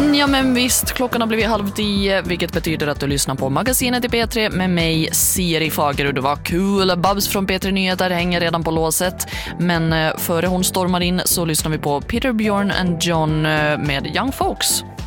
Ja men visst, klockan har blivit 9:30, vilket betyder att du lyssnar på magasinet i P3 med mig, Siri Fagerud. Det var kul, Babs från P3 Nyheter hänger redan på låset. Men före hon stormar in så lyssnar vi på Peter, Björn and John med Young Folks.